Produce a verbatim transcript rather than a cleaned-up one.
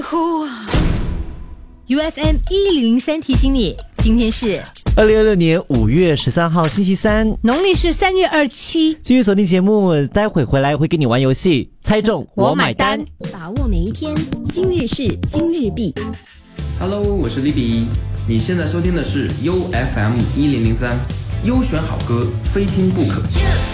U F M 一零零三提醒你，今天是二零二六年五月十三号星期三， 农历是三月二七。 继续锁定节目，待会回来会跟你玩游戏，猜中我买单， 把握每一天，今日事今日毕。 Hello， 我是李比，你现在收听的是 U F M 一零零三，优选好歌，非听不可。